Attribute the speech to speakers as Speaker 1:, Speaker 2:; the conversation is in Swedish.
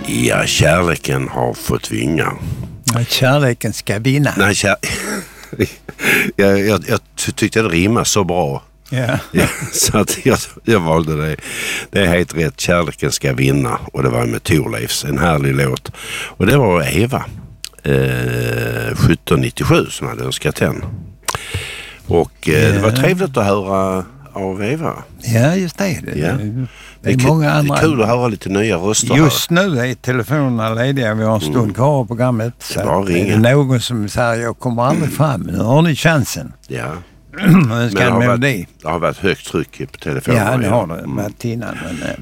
Speaker 1: Ja, kärleken har fått vingar.
Speaker 2: Ja, kärleken ska vinna.
Speaker 1: Nej, jag tyckte det rimmade så bra.
Speaker 2: Ja.
Speaker 1: Ja, så att jag valde det. Det är helt rätt. Kärleken ska vinna. Och det var med Thorleifs, en härlig låt. Och det var Eva 1797 som hade önskat den. Och det var trevligt att höra av Eva.
Speaker 2: Ja, just det. Det är många andra.
Speaker 1: Det är kul att höra lite nya röster.
Speaker 2: Just nu är telefonerna lediga. Vi har en stund kvar av programmet. Så är det någon som säger jag kommer aldrig fram. Nu har ni chansen.
Speaker 1: Ja.
Speaker 2: Önskar en melodi.
Speaker 1: Det har varit högt tryck på telefonen.
Speaker 2: Ja, det har det varit innan. Men